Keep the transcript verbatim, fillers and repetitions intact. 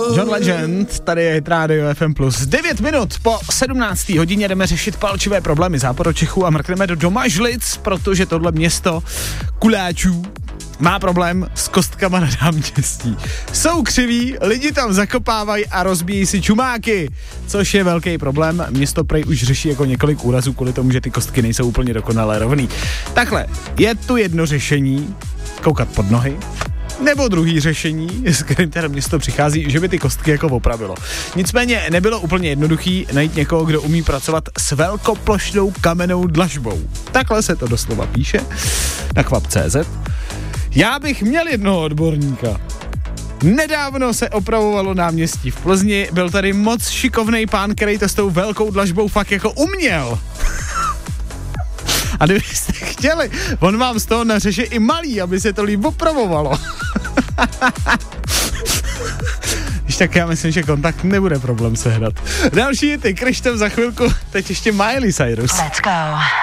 John Legend, tady je Radio F M plus. devět minut po sedmnácté hodině jdeme řešit palčivé problémy Západočechů a mrkneme do Domažlic, protože tohle město kuláčů má problém s kostkama na náměstí. Jsou křiví, lidi tam zakopávají a rozbíjí si čumáky, což je velký problém. Město prej už řeší jako několik úrazů kvůli tomu, že ty kostky nejsou úplně dokonale rovný. Takhle, je tu jedno řešení, koukat pod nohy, nebo druhý řešení, s kterým teda město přichází, že by ty kostky jako opravilo. Nicméně nebylo úplně jednoduchý najít někoho, kdo umí pracovat s velkoplošnou kamennou dlažbou. Takhle se to doslova píše na kvap tečka cé zet. Já bych měl jednoho odborníka. Nedávno se opravovalo náměstí v Plzni, byl tady moc šikovnej pán, který to s tou velkou dlažbou fakt jako uměl. A kdybyste chtěli, on vám z toho nařeže i malý, aby se to líp opravovalo. Když tak já myslím, že kontakt nebude problém sehnat. Další je ty Krištof za chvilku, teď ještě Miley Cyrus. Let's go.